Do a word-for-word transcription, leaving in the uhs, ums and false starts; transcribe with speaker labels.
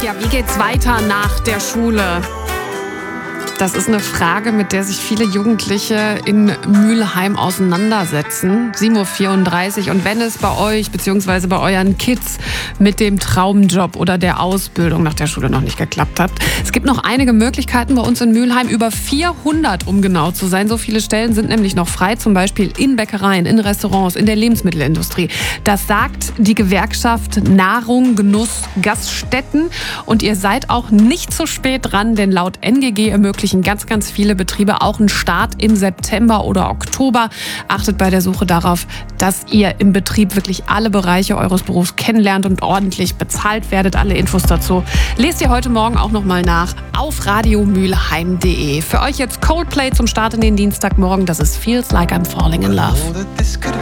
Speaker 1: Ja, wie geht's weiter nach der Schule? Das ist eine Frage, mit der sich viele Jugendliche in Mülheim auseinandersetzen. sieben Uhr vierunddreißig. Und wenn es bei euch bzw. bei euren Kids mit dem Traumjob oder der Ausbildung nach der Schule noch nicht geklappt hat, es gibt noch einige Möglichkeiten bei uns in Mülheim. Über vierhundert, um genau zu sein. So viele Stellen sind nämlich noch frei, zum Beispiel in Bäckereien, in Restaurants, in der Lebensmittelindustrie. Das sagt die Gewerkschaft Nahrung, Genuss, Gaststätten. Und ihr seid auch nicht zu spät dran, denn laut N G G ermöglichen ganz, ganz viele Betriebe auch einen Start im September oder Oktober. Achtet bei der Suche darauf, dass ihr im Betrieb wirklich alle Bereiche eures Berufs kennenlernt und ordentlich bezahlt werdet. Alle Infos dazu lest ihr heute Morgen auch nochmal nach auf radiomülheim punkt de. Für euch jetzt Coldplay zum Start in den Dienstagmorgen. Das ist Feels Like I'm Falling in Love.